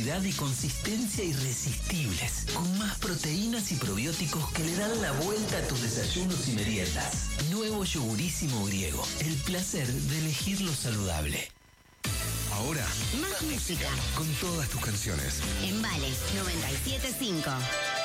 calidad y consistencia irresistibles, con más proteínas y probióticos que le dan la vuelta a tus desayunos y meriendas. Nuevo yogurísimo griego, el placer de elegir lo saludable. Ahora, más música. Con todas tus canciones. En Vales 97.5.